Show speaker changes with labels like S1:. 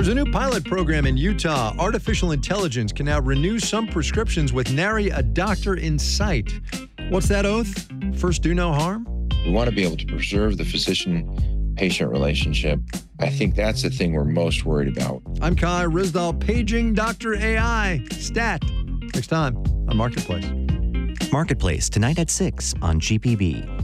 S1: There's a new pilot program in Utah. Artificial intelligence can now renew some prescriptions with nary a doctor in sight. What's that oath? First, do no harm?
S2: We want to be able to preserve the physician-patient relationship. I think that's the thing we're most worried about.
S1: I'm Kai Ryssdal, paging Dr. AI. Stat. Next time on Marketplace.
S3: Marketplace, tonight at 6 on GPB.